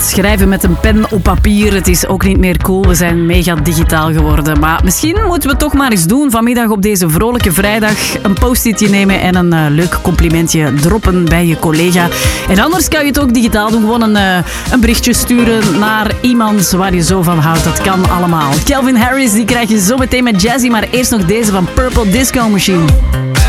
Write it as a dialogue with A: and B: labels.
A: schrijven met een pen op papier. Het is ook niet meer cool. We zijn mega digitaal geworden. Maar misschien moeten we het toch maar eens doen. Vanmiddag op deze vrolijke vrijdag een post-itje nemen en een leuk complimentje droppen bij je collega. En anders kan je het ook digitaal doen. Gewoon een berichtje sturen naar iemand waar je zo van houdt. Dat kan allemaal. Calvin Harris, die krijg je zo meteen met Jazzy. Maar eerst nog deze van Purple Disco Machine.